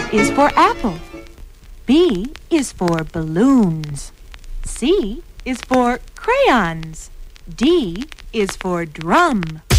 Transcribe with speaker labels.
Speaker 1: is for apple. B is for balloons. C is for crayons. D is for drum.